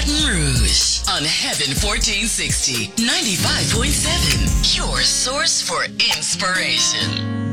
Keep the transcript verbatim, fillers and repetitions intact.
Baton Rouge on Heaven fourteen sixty, ninety-five point seven, your source for inspiration.